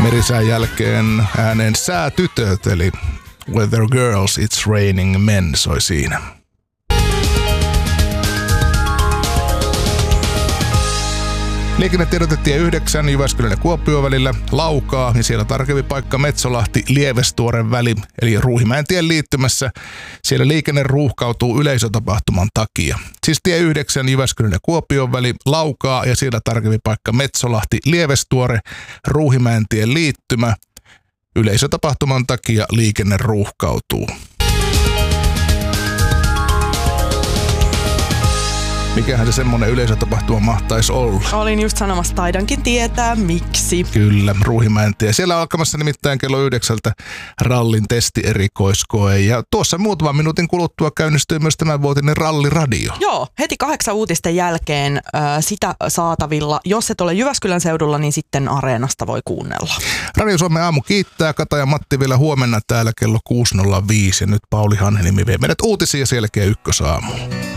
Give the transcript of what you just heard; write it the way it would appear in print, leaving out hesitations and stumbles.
Merisään jälkeen ääneen Säätytöt, eli Weather Girls, It's Raining Men soi siinä. Liikennetiedotetie 9 Jyväskylän ja Kuopion välillä Laukaa, ja siellä tarkempi paikka Metsolahti-Lievestuoren väli, eli Ruuhimäentien liittymässä. Siellä liikenne ruuhkautuu yleisötapahtuman takia. Siis tie 9 Jyväskylän ja Kuopion väli Laukaa, ja siellä tarkempi paikka Metsolahti-Lievestuore, Ruuhimäentien liittymä. Yleisötapahtuman takia liikenne ruuhkautuu. Mikähän se semmoinen yleisötapahtuma mahtaisi olla? Olin just sanomassa, taidankin tietää miksi. Kyllä, Ruuhimäentie. Siellä on alkamassa nimittäin kello 9 rallin testierikoiskoe. Ja tuossa muutaman minuutin kuluttua käynnistyy myös tämänvuotinen ralliradio. Joo, heti 8 uutisten jälkeen sitä saatavilla. Jos et ole Jyväskylän seudulla, niin sitten Areenasta voi kuunnella. Radio Suomen aamu kiittää. Kata ja Matti vielä huomenna täällä kello 6.05. Ja nyt Pauli Hanhenimi vie meidät uutisia selkeä ykkösaamuun.